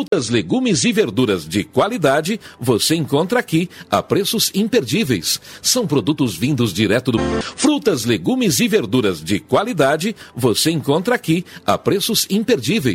Frutas, legumes e verduras de qualidade você encontra aqui a preços imperdíveis. São produtos vindos direto do... Frutas, legumes e verduras de qualidade você encontra aqui a preços imperdíveis.